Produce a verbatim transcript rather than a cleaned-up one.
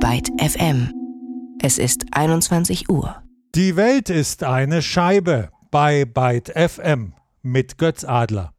Byte F M. Es ist einundzwanzig Uhr. Die Welt ist eine Scheibe bei Byte F M mit Götz Adler.